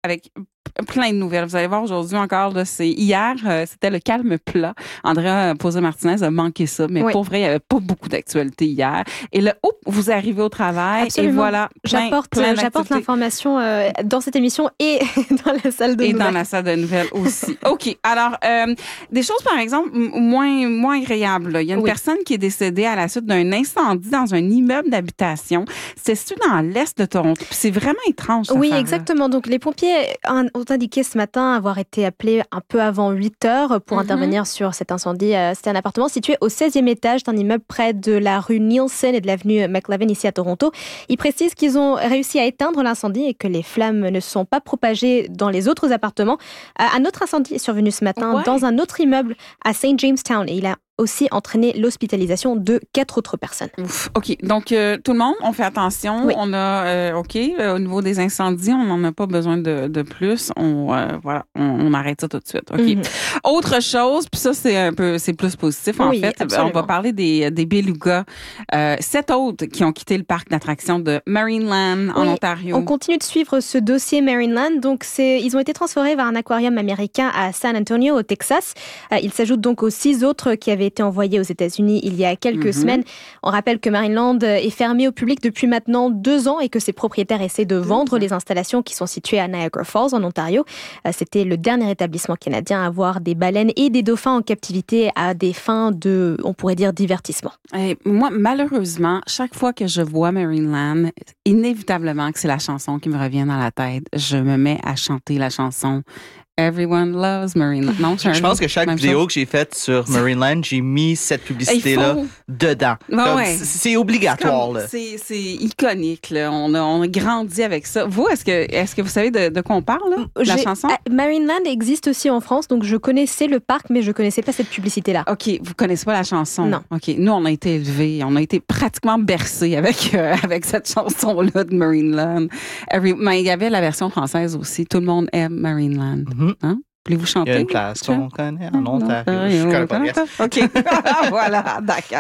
avec plein de nouvelles. Vous allez voir aujourd'hui encore, là, hier, c'était le calme plat. Andrea Pozzo-Martinez a manqué ça, mais pour vrai, il n'y avait pas beaucoup d'actualité hier. Et là, vous arrivez au travail. Absolument. Et voilà. J'apporte l'information dans cette émission et dans la salle de nouvelles. Et dans la salle de nouvelles aussi. OK. Alors, des choses, par exemple, moins agréables. Là. Il y a une personne qui est décédée à la suite d'un incendie dans un immeuble d'habitation. C'est situé dans l'est de Toronto. Puis c'est vraiment étrange, Oui, exactement. Donc, les pompiers ont indiqué ce matin avoir été appelés un peu avant 8 heures pour intervenir sur cet incendie. C'était un appartement situé au 16e étage d'un immeuble près de la rue Nielsen et de l'avenue McLevin ici à Toronto. Ils précisent qu'ils ont réussi à éteindre l'incendie et que les flammes ne sont pas propagées dans les autres appartements. Un autre incendie est survenu ce matin dans un autre immeuble à St. Jamestown et il a aussi entraîné l'hospitalisation de 4 autres personnes. Ouf, OK. Donc, tout le monde, on fait attention. Oui. On a, au niveau des incendies, on n'en a pas besoin de plus. On arrête ça tout de suite. OK. Autre chose, puis ça, c'est plus positif, en fait. Absolument. On va parler des belugas. 7 autres qui ont quitté le parc d'attractions de Marineland en Ontario. On continue de suivre ce dossier Marineland. Donc, ils ont été transférés vers un aquarium américain à San Antonio, au Texas. Il s'ajoute donc aux 6 autres qui avaient été envoyé aux États-Unis il y a quelques semaines. On rappelle que Marineland est fermé au public depuis maintenant 2 ans et que ses propriétaires essaient de vendre les installations qui sont situées à Niagara Falls, en Ontario. C'était le dernier établissement canadien à avoir des baleines et des dauphins en captivité à des fins de, on pourrait dire, divertissement. Et moi, malheureusement, chaque fois que je vois Marineland, inévitablement que c'est la chanson qui me revient dans la tête. Je me mets à chanter la chanson Everyone loves Marineland. Non, je pense que chaque vidéo que j'ai faite sur Marineland, j'ai mis cette publicité-là dedans. C'est obligatoire. C'est iconique. Là. On a grandi avec ça. Vous, est-ce que vous savez de quoi on parle, là, la chanson? Marineland existe aussi en France, donc je connaissais le parc, mais je connaissais pas cette publicité-là. OK, vous connaissez pas la chanson? Non. OK, nous, on a été élevés, on a été pratiquement bercés avec cette chanson-là de Marineland. Mais il y avait la version française aussi. Tout le monde aime Marineland. Hein? Voulez-vous chanter? Il y a une place qu'on connaît en Ontario. Je connais pas bien. OK. Voilà, d'accord.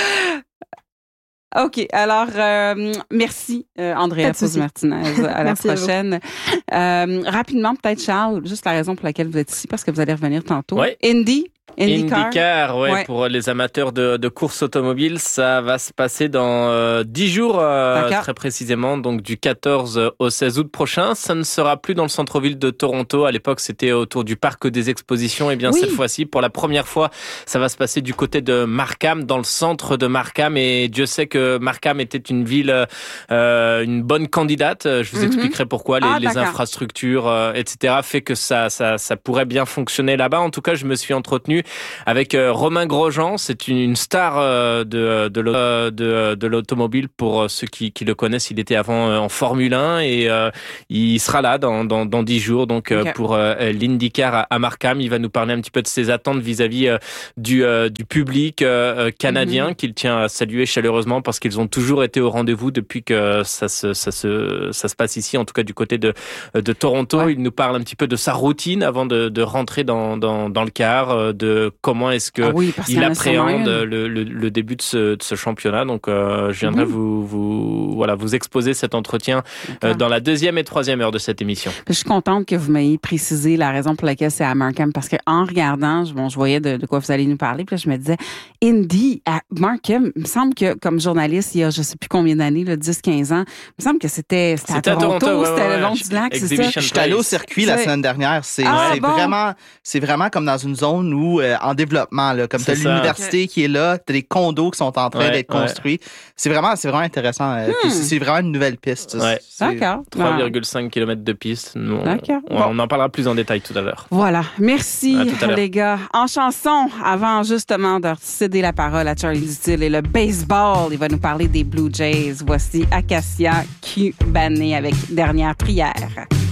OK. Alors, merci, Andrea Pozzo-Martinez. À la prochaine. Rapidement, peut-être, Charles, juste la raison pour laquelle vous êtes ici, parce que vous allez revenir tantôt. Oui. IndyCar, ouais. Pour les amateurs de courses automobiles, ça va se passer dans 10 jours, très précisément, donc du 14 au 16 août prochain. Ça ne sera plus dans le centre-ville de Toronto. À l'époque, c'était autour du parc des expositions. Et bien, cette fois-ci, pour la première fois, ça va se passer du côté de Markham, dans le centre de Markham. Et Dieu sait que Markham était une ville, une bonne candidate. Je vous expliquerai pourquoi. Les infrastructures, etc., fait que ça pourrait bien fonctionner là-bas. En tout cas, je me suis entretenu avec Romain Grosjean. C'est une star de l'automobile pour ceux qui le connaissent. Il était avant en Formule 1 et il sera là dans 10 jours donc pour l'IndyCar à Markham. Il va nous parler un petit peu de ses attentes vis-à-vis du public canadien qu'il tient à saluer chaleureusement parce qu'ils ont toujours été au rendez-vous depuis que ça se passe ici, en tout cas du côté de Toronto. Il nous parle un petit peu de sa routine avant de rentrer dans le car, de comment est-ce que il appréhende le début de ce championnat. Donc, je viendrai vous exposer cet entretien dans la 2e et 3e heure de cette émission. Je suis contente que vous m'ayez précisé la raison pour laquelle c'est à Markham, parce que en regardant, je voyais de quoi vous allez nous parler, puis là, je me disais, Indy à Markham, il me semble que comme journaliste, il y a je sais plus combien d'années, 10-15 ans, il me semble que c'était à Toronto, c'était le long du lac, c'est ça? Je suis allé au circuit la semaine dernière. C'est vraiment comme dans une zone où en développement, là, comme tu as l'université qui est là, tu as des condos qui sont en train d'être construits. C'est vraiment intéressant. C'est vraiment une nouvelle piste. D'accord. 3,5 km de piste. On en parlera plus en détail tout à l'heure. Voilà. Merci, les gars. En chanson, avant justement de céder la parole à Charlie Dutil et le baseball, il va nous parler des Blue Jays. Voici Acacia Cubané avec Dernière prière.